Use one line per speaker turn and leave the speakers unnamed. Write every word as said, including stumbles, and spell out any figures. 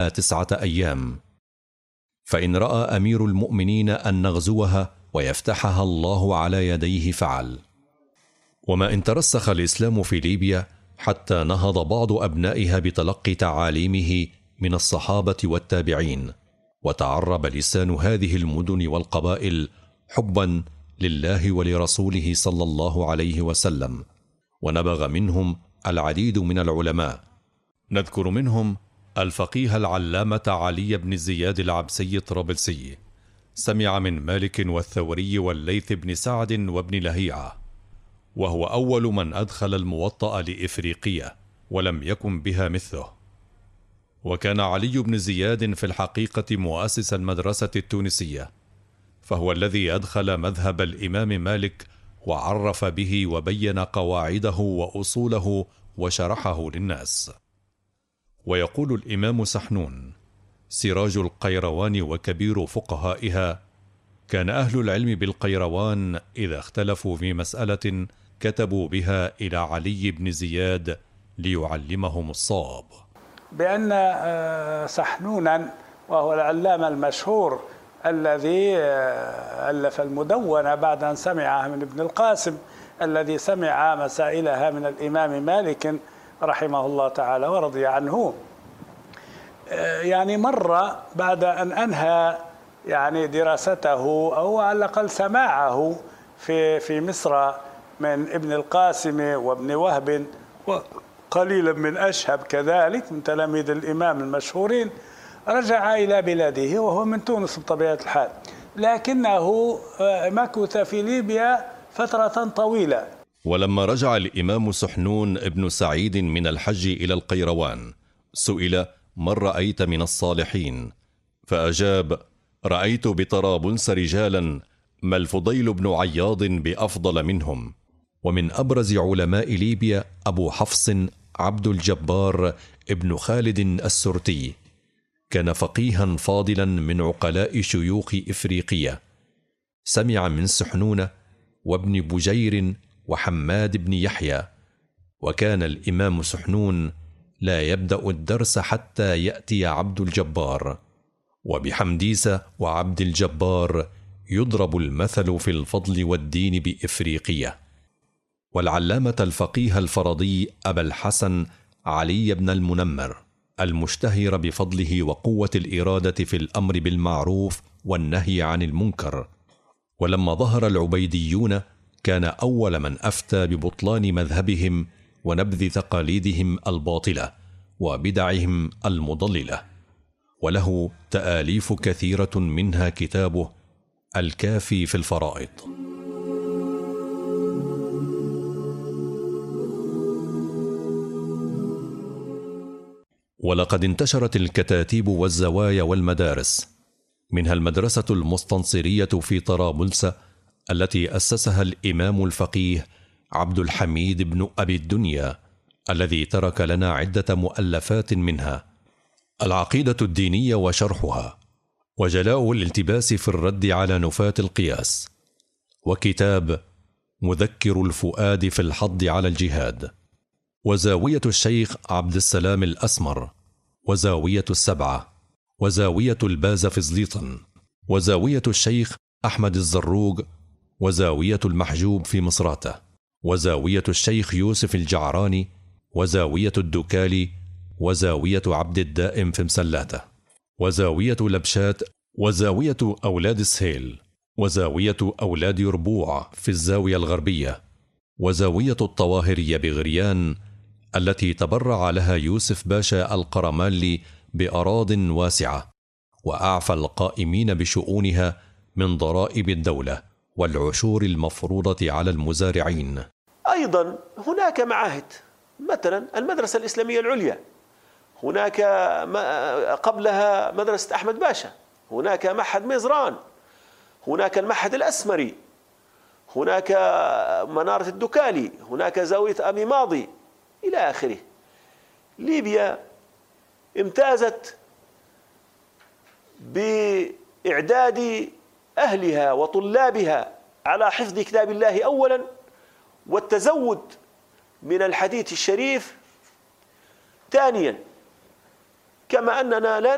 منها تسعة أيام، فإن رأى أمير المؤمنين أن نغزوها ويفتحها الله على يديه فعل. وما إن ترسخ الإسلام في ليبيا حتى نهض بعض أبنائها بتلقي تعاليمه من الصحابة والتابعين، وتعرب لسان هذه المدن والقبائل حبا لله ولرسوله صلى الله عليه وسلم، ونبغ منهم العديد من العلماء. نذكر منهم الفقيه العلامة علي بن زياد العبسي الطرابلسي، سمع من مالك والثوري والليث بن سعد وابن لهيعة، وهو أول من أدخل الموطأ لإفريقيا ولم يكن بها مثله. وكان علي بن زياد في الحقيقة مؤسس المدرسة التونسية، فهو الذي أدخل مذهب الإمام مالك وعرف به وبين قواعده وأصوله وشرحه للناس. ويقول الإمام سحنون سراج القيروان وكبير فقهائها: كان أهل العلم بالقيروان إذا اختلفوا في مسألة كتبوا بها إلى علي بن زياد ليعلمهم الصواب.
بأن سحنونا وهو العلامة المشهور الذي ألف المدونة بعد أن سمعها من ابن القاسم، الذي سمع مسائلها من الإمام مالك رحمه الله تعالى ورضي عنه، يعني مر بعد أن أنهى يعني دراسته أو على الأقل سماعه في في مصر من ابن القاسم وابن وهب وقليلا من أشهب كذلك من تلاميذ الإمام المشهورين، رجع إلى بلاده وهو من تونس بطبيعة الحال، لكنه مكث في ليبيا فترة طويلة.
ولما رجع الإمام سحنون ابن سعيد من الحج إلى القيروان سئل: من رأيت من الصالحين؟ فأجاب: رأيت بطرابلس رجالا ما الفضيل بن عياض بأفضل منهم. ومن أبرز علماء ليبيا أبو حفص عبد الجبار ابن خالد السرتي، كان فقيها فاضلا من عقلاء شيوخ إفريقيا، سمع من سحنون وابن بجير وحماد بن يحيى. وكان الإمام سحنون لا يبدأ الدرس حتى يأتي عبد الجبار، وبحمديس وعبد الجبار يضرب المثل في الفضل والدين بإفريقيا. والعلامة الفقيه الفرضي أبا الحسن علي بن المنمر، المشتهر بفضله وقوة الإرادة في الأمر بالمعروف والنهي عن المنكر. ولما ظهر العبيديون كان أول من أفتى ببطلان مذهبهم ونبذ تقاليدهم الباطلة وبدعهم المضللة، وله تآليف كثيرة منها كتابه الكافي في الفرائض. ولقد انتشرت الكتاتيب والزوايا والمدارس، منها المدرسة المستنصرية في طرابلس التي أسسها الإمام الفقيه عبد الحميد بن أبي الدنيا، الذي ترك لنا عدة مؤلفات، منها العقيدة الدينية وشرحها، وجلاء الالتباس في الرد على نفاة القياس، وكتاب مذكر الفؤاد في الحض على الجهاد، وزاوية الشيخ عبد السلام الأسمر، وزاوية السبعة، وزاوية الباز في زليطن، وزاوية الشيخ أحمد الزروق، وزاوية المحجوب في مصراتة، وزاوية الشيخ يوسف الجعراني، وزاوية الدكالي، وزاوية عبد الدائم في مسلاتة، وزاوية لبشات، وزاوية أولاد السهيل، وزاوية أولاد يربوع في الزاوية الغربية، وزاوية الطواهرية بغريان التي تبرع لها يوسف باشا القرمالي بأراض واسعة، وأعفى القائمين بشؤونها من ضرائب الدولة والعشور المفروضة على المزارعين.
أيضا هناك معاهد، مثلا المدرسة الإسلامية العليا، هناك قبلها مدرسة أحمد باشا، هناك معهد ميزران، هناك المعهد الأسمري، هناك منارة الدكالي، هناك زاوية أبي ماضي إلى آخره. ليبيا امتازت بإعداد أهلها وطلابها على حفظ كتاب الله أولا، والتزود من الحديث الشريف ثانيا، كما أننا لا